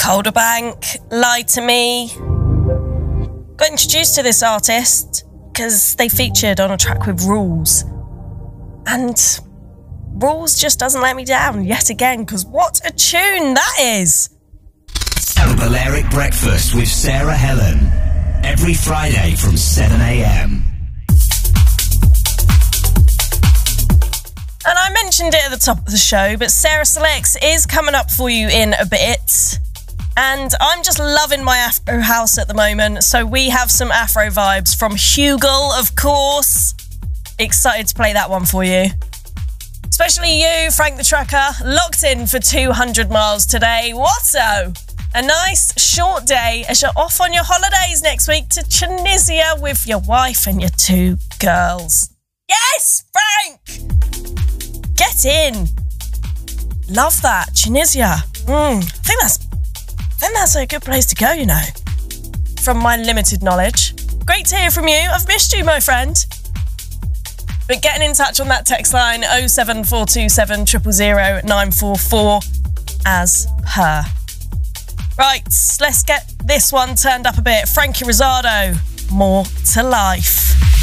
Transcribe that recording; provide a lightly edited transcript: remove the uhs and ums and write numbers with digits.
Holder Bank, Lie to Me. Got introduced to this artist because they featured on a track with Rules. And Rules just doesn't let me down yet again, because what a tune that is! The Balearic Breakfast with Sarah Helen. Every Friday from 7 a.m. And I mentioned it at the top of the show, but Sarah Selects is coming up for you in a bit. And I'm just loving my Afro house at the moment, so we have some Afro vibes from Hugel, of course. Excited to play that one for you. Especially you, Frank the Trucker, locked in for 200 miles today. What-o? A nice short day as you're off on your holidays next week to Tunisia with your wife and your 2 girls. Yes, Frank! Get in. Love that, Tunisia. I think that's a good place to go, you know. From my limited knowledge. Great to hear from you. I've missed you, my friend. But getting in touch on that text line 07427 000 944 as per. Right, let's get this one turned up a bit. Frankie Rizzardo, More to Life.